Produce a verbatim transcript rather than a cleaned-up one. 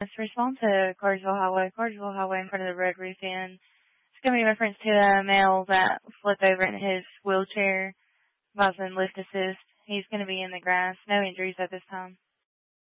Let's respond to Cartersville Highway. Cartersville Highway in front of the Red Roof Inn. It's going to be reference to a male that flipped over in his wheelchair, causing lift assist. He's going to be in the grass. No injuries at this time.